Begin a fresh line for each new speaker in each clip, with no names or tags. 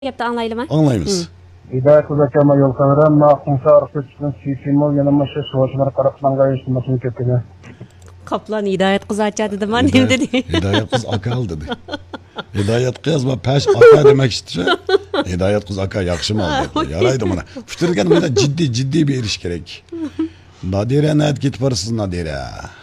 Gapni anglaylikmi?
Anglaymiz.
Hidayat kuzatma yol qadram ma qumsar qilishdan sifimo yana masha so'zlar qaraqmanga ishtimosini ketdi.
Qoplan Hidayat qiz aytadi dema nima dedi?
Hidayat qiz aka oldi dedi. Hidayat qiz va pash aka demak istdi. Hidayat qiz aka yaxshimi oldi. Yaraydi mana. Kuchtirgan mana jiddiy berish kerak. Nadira nat ketib borsiz Nadira.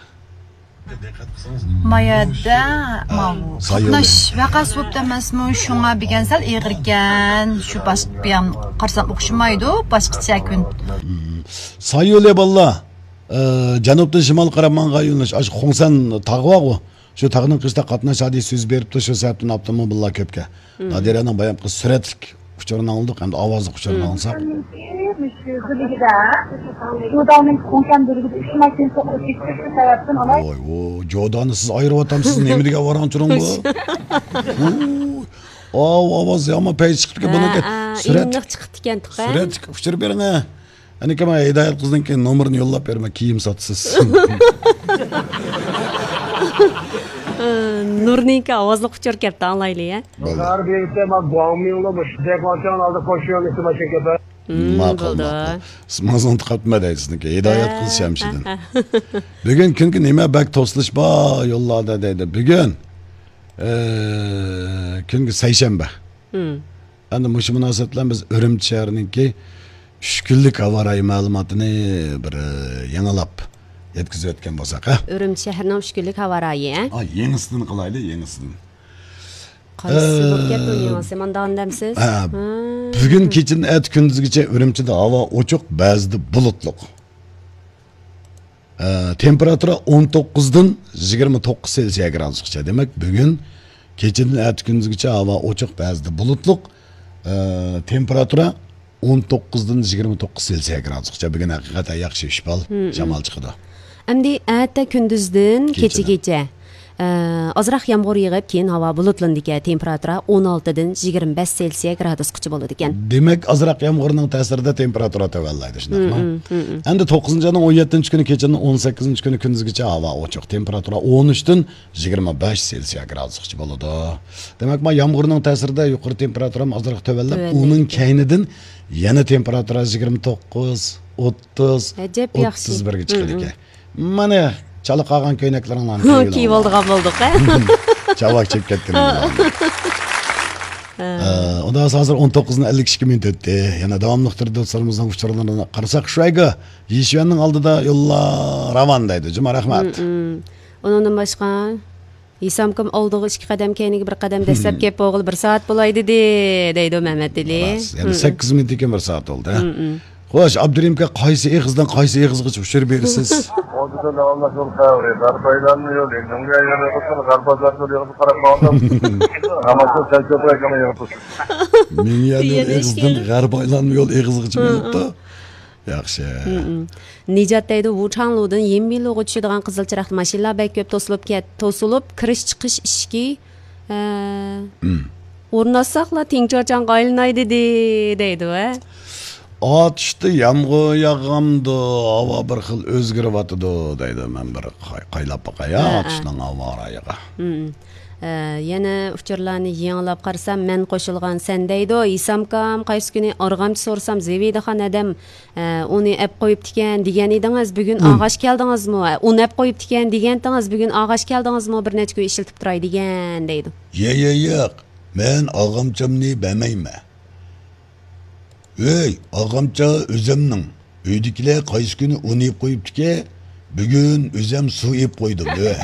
Mayada mau qatnash vaqas bo'pti emasmi? Shunga bigansal ig'irgan, shu bilan qarsam o'xshamaydi, boshqacha kun.
Sayyo'le balla. Janubdan shimol qaramanға yo'lnash. Ash Xongsan tag'i bor. Shu tag'ning qishda qatnash hadi so'z beribdi, shu sababdan aptimi billa ko'pga. Nadiraning bayanqi suratlik uchurini oldik, hamda ovozli uchurini olsak. Oy, Jodani siz ayırıvatamsız, nemi degan varan turun bu? Ovoz ama pay chiqibdi buni surat
chiqibdi ekan tuqa.
Surat uçurib bering. Ani kama Hidayat qizning nomerini yo'llab berma, kiyim sotsiz.
Nurninka ovozli quchur kapta anglaylik a.
Har birlikte ma Guangming'da bu dekonjon aldı koşuyor mesela şekilde.
Ma'qul. Smazon qatmadi sizniki Hidayat qiz Shamshidin. Bugun kunki nima bak to'slish bor yo'llarda deydi. Bugun kunki seshanba. Endi mush munosabat bilan biz Urumchi shahrininki 3 kunlik havo rayi ma'lumotini bir yanılab yetkazib o'tgan bo'lsak, ha?
Urumchi shahrining 3 kunlik havo rayi, ha?
Yangisini qilaylik, yangisini.
Qaysi bo'lib ketdi yangisi? Manda andamsiz?
Bugün keçin et gündüzgüçe Ürümçi'de hava uçuk, bazıda bulutluq. Temperatura 19'dan 29 Celsius gradusgacha. Demek bugün keçin et gündüzgüçe hava uçuk, bazıda bulutluq. Temperatura 19'dan 29 Celsius gradusgacha. Bugün hakikaten yaxshi ish bol, shamol chiqadi.
Endi erta kunduzdan kechagacha ozroq yomg'ir yig'ib, keyin havo bulutlandi ekan. Temperatura 16 dan 25 Celsius gradusgacha bo'ladi ekan.
Demak, ozroq yomg'irning ta'sirida temperatura tavallaydi, shundaqmi? Endi 9-ayning 17-kuni kechaning 18-kuni kunduzgacha havo ochiq. Temperatura 13 dan 25 Celsius gradusgacha bo'ladi. Demak, ma yomg'irning ta'sirida yuqori temperatura ozroq tavallab, uning keynidan yana temperatura 29, 30, 31 ga chiqadi ekan. Mana chala qolgan ko'ynaklaringlarni
kiyib oldigan bo'ldik, ha?
Chavak chep ketgan. Ondan hozir 19:52 minut o'tdi. Yana davomli turda do'stlarimizning uchurlarini qarasak, shu ayga Yishvanning oldida yo'llar ravon deydi. Juma rahmat.
Undan boshqa Isamkim oldiga 2 qadam, keyingi 1 qadam dastlab kelib o'g'il 1 soat bo'laydi deydi Mehmetali.
Yani 8 minut ekan 1 soat oldi, ha? Xo'sh, Abdurimga qaysi eg'izdan qaysi eg'izgacha ushirib berasiz?
Orada devamlı yol kavri. Garbaydan yol. Nunga yana bakın garbazlar yol qarab qoldim. Ama shu selçuklar kama yapış.
Men yana eg'izdan garbaydan yol eg'izgacha bo'libdi. Yaxshi.
Nijat deydi, Wuchangludan Yenbinluga tushadigan qizilchiroq mashinalar bek ko'p to'silib, kirish chiqish ishki o'rnatsaqla tinchorchanga aylanaydi deydi, ha?
Atıştı, yağmur yağamdı, hava bir xil o'zgaryapti deydi. Men bir qaylab baqaya atışning havo rayiga.
Yana uchurlarni yanglab qarsam, men qo'shilgan sen deydi. Isamkam qaysi kuni arg'amchi so'rsam, Zevidaxon adam uni ep qo'yibdi ekan degan edingiz. Bugun og'ash keldingizmi? Uni ep qo'yibdi ekan degandingiz. Bugun og'ash keldingizmi? Bir necha kun ishiltib turay degan deydi.
Yo'q. Men og'amchamni bilmayman. Ey, ağamca özemning uydagilar qaysi kuni uni yeb qo'yibdi-ki, bugun o'zim suv yeb qo'ydim.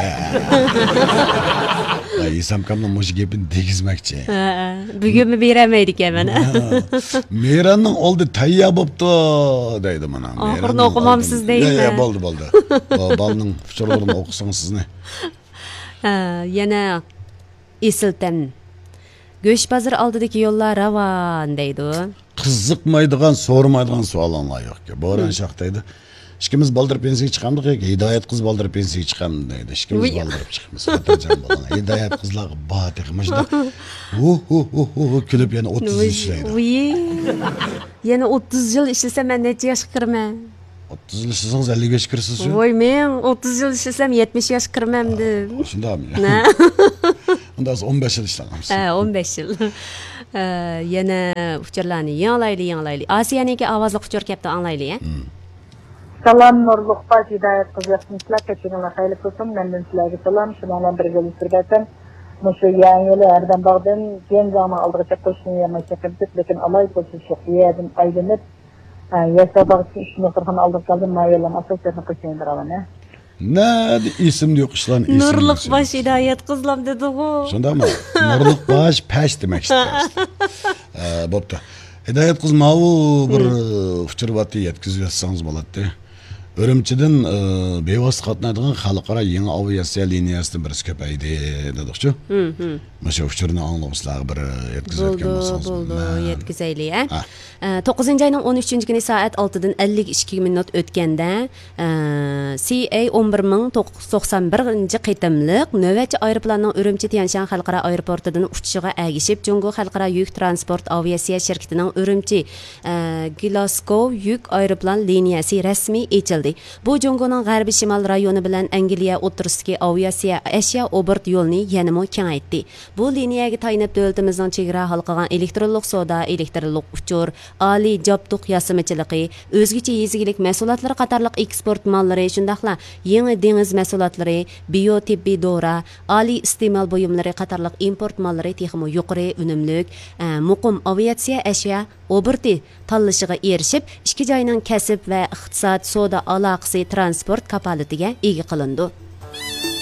Isamkamning mush gapini degizmoqchi.
Bugunmi beramaydi ekan mana.
Meranning oldi tayyor bo'pti deydi mana.
Oxirini o'qimamsiz deydi.
Yo'q, bo'ldi. Balning uchurlarini o'qisangiz sizni.
Yana esiltan. Go'sht bozor oldidagi yo'llar ravon deydi.
Qiziqmaydigan, so'ramaydigan savollar yo'q-ku. Boran shaqtaydi. Ikkimiz baldir pensiyaga chiqamdik, Hidayat qiz baldir pensiyaga chiqamdi deydi. Ikkimiz baldirib chiqamiz. Xotirjam bo'ling. Hidayat qizlar batiq mashda. Kulib yana 30 yil ishlaydi.
Yana 30 yil ishlasam men necha yoshga kiraman?
30 yil ishlasangiz 55 kirsiz.
Voy, men 30 yil ishlasam 70 yosh kiramamdi.
Shundaqmi? Ondan 15 yil ishlaganmiz.
15 yil. Yana uchurlarni yanglayli. Asiyaniki ovozli uchur kelibdi, anglayli.
Salam nurluq baş hidayet kızıqsınızlar. Keçinler xeyli olsun. Menden sizlerge salam. Şunlarla birge sürdürsen. Muşu yan yolu erden bağdan gen zaman aldıqça koşun yama çekirdik. Lekin alay koşun şekiyedim aydınıp. Yasa bağısı işini oturğan aldık kaldım. Mayelem asıl koşun yediralan.
Ne isim yok işlan isim.
Nurluq baş hidayet qızlam dedi o.
Şunda mı? Nurluq baş peş demek istiyoruz. Bopta. Hidayet kız mavu bir uçurvatı yetkiziyatsanız boladı. Örümçiden bevosita qatnaydigan xalqaro yangi aviasiya liniyasidan birisi ko'paydi dedikchu. Mana shu uchurni anglag'uslar bir yetkazayotgan bo'lsangiz.
Bo'ldi, yetkazaylik. 9 ayning 13 kuni soat 6dan 52 minut o'tganda CA11091 qitimliq navbatchi aeroplanning Urumchi Tianshan xalqaro aeroportidan uchishiga agishib, Jungo xalqaro yuk transport aviasiya shirkatining Urumchi Glasgow yuk aeroplan liniyasi rasmiy ochildi. Bu Jungoning g'arbiy shimol rayoni bilan Angliya o'rtasidagi aviasiya ashyo obort yo'lini yanada kengaytdi. Bu liniyaga tayinib davlatimizning chegara halqagan elektronlik savdo, elektronlik uchur, oliy jabduq yasamichiligi, o'zgacha yezigilik mahsulotlari qatorliq eksport mollari, shundaqla yangi dengiz mahsulotlari, biotibbiy dora, oliy iste'mol buyumlari qatorliq import mollari texmo yuqori unumlik, muqim aviatsiya ashyo oborti tanlashiga erishib, ikki joyning kasb va iqtisod, savdo aloqasi, transport kapolatiga ega qilindi.